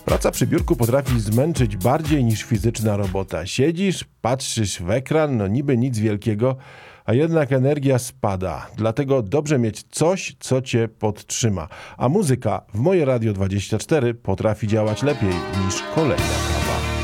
Praca przy biurku potrafi zmęczyć bardziej niż fizyczna robota. Siedzisz, patrzysz w ekran, no niby nic wielkiego, a jednak energia spada. Dlatego dobrze mieć coś, co cię podtrzyma. A muzyka w Moje Radio 24 potrafi działać lepiej niż kolejna kawa.